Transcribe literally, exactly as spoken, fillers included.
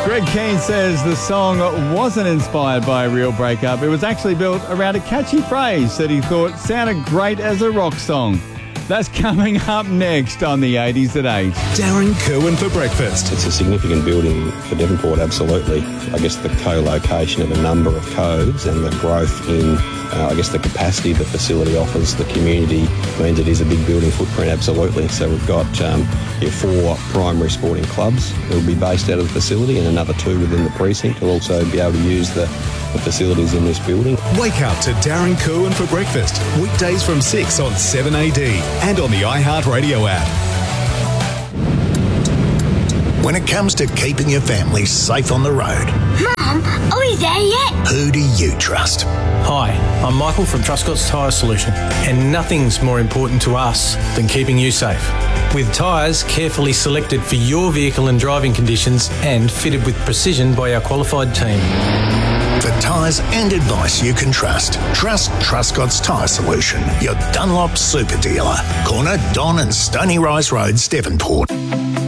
Greg Keane says the song wasn't inspired by a real breakup. It was actually built around a catchy phrase that he thought sounded great as a rock song. That's coming up next on the eighties at eight. Darren Kerwin for breakfast. It's a significant building for Devonport, absolutely. I guess the co-location of a number of codes and the growth in, uh, I guess, the capacity the facility offers the community means it is a big building footprint, absolutely. So we've got um, here four primary sporting clubs that will be based out of the facility and another two within the precinct will also be able to use the, the facilities in this building. Wake up to Darren Kerwin for breakfast. Weekdays from six on seven A D and on the iHeartRadio app. When it comes to keeping your family safe on the road, Mum, are we there yet? who do you trust? Hi, I'm Michael from Truscott's Tyre Solution, and nothing's more important to us than keeping you safe. With tyres carefully selected for your vehicle and driving conditions and fitted with precision by our qualified team. For tyres and advice you can trust, trust Truscott's Tyre Solution, your Dunlop super dealer. Corner, Don and Stony Rise Roads, Devonport.